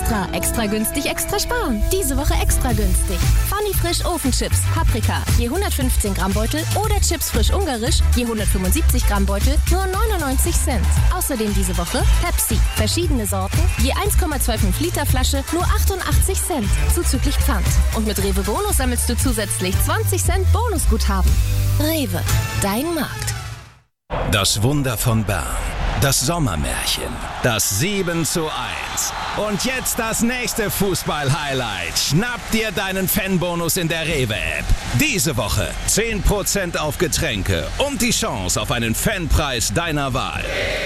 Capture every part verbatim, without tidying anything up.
Extra, extra günstig, extra sparen. Diese Woche extra günstig. Funny Frisch Ofenchips, Paprika, je hundertfünfzehn Gramm Beutel oder Chips frisch ungarisch, je hundertfünfundsiebzig Gramm Beutel, nur neunundneunzig Cent. Außerdem diese Woche Pepsi, verschiedene Sorten, je eins Komma fünfundzwanzig Liter Flasche, nur achtundachtzig Cent, zuzüglich Pfand. Und mit Rewe Bonus sammelst du zusätzlich zwanzig Cent Bonusguthaben. Rewe, dein Markt. Das Wunder von Bern. Das Sommermärchen. Das sieben zu eins. Und jetzt das nächste Fußball-Highlight. Schnapp dir deinen Fanbonus in der Rewe-App. Diese Woche zehn Prozent auf Getränke und die Chance auf einen Fanpreis deiner Wahl.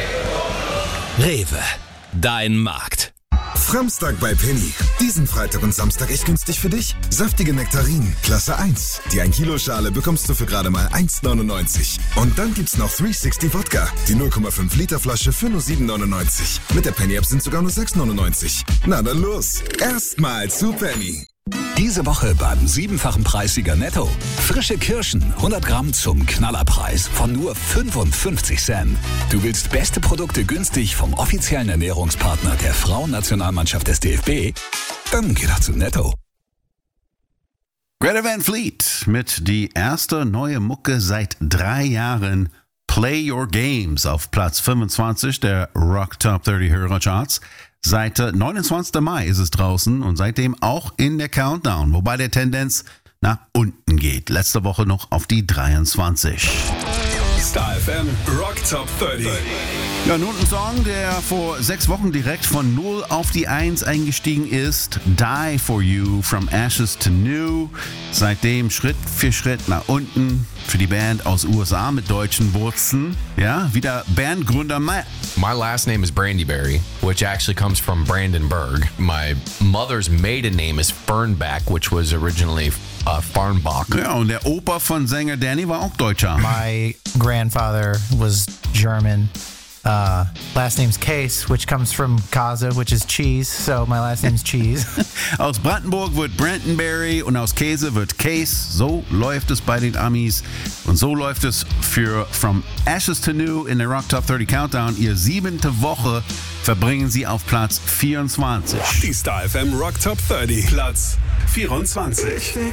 Rewe, dein Markt. Framstag bei Penny. Diesen Freitag und Samstag echt günstig für dich. Saftige Nektarinen, Klasse eins. Die ein Kilo Schale bekommst du für gerade mal eins neunundneunzig. Und dann gibt's noch dreihundertsechzig Wodka. Die null Komma fünf Liter Flasche für nur sieben neunundneunzig. Mit der Penny App sind sogar nur sechs neunundneunzig. Na dann los. Erstmal zu Penny. Diese Woche beim siebenfachen Preissieger Netto. Frische Kirschen, hundert Gramm zum Knallerpreis von nur fünfundfünfzig Cent. Du willst beste Produkte günstig vom offiziellen Ernährungspartner der Frauennationalmannschaft des D F B? Dann geh doch zu Netto. Greta Van Fleet mit die erste neue Mucke seit drei Jahren. Play Your Games auf Platz fünfundzwanzig der Rock Top dreißig Hörercharts. Seit neunundzwanzigsten Mai ist es draußen und seitdem auch in der Countdown, wobei der Tendenz nach unten geht. Letzte Woche noch auf die dreiundzwanzig. Star F M Rock Top dreißig. Ja, nun ein Song, der vor sechs Wochen direkt von null auf die eins eingestiegen ist. Die For You, From Ashes to New. Seitdem Schritt für Schritt nach unten für die Band aus U S A mit deutschen Wurzeln. Ja, wieder Bandgründer Matt. My last name is Brandyberry, which actually comes from Brandenburg. My mother's maiden name is Fernbach, which was originally uh, Farnbach. Ja, und der Opa von Sänger Danny war auch Deutscher. My grandfather was German. Uh, last name's Case, which comes from Kaza, which is cheese, so my last name's Cheese. Aus Brandenburg wird Brandenberry und aus Käse wird Case. So läuft es bei den Amis und so läuft es für From Ashes to New in der Rock Top dreißig Countdown. Ihr siebente Woche verbringen sie auf Platz vierundzwanzig. Die Star F M Rock Top dreißig, Platz vierundzwanzig.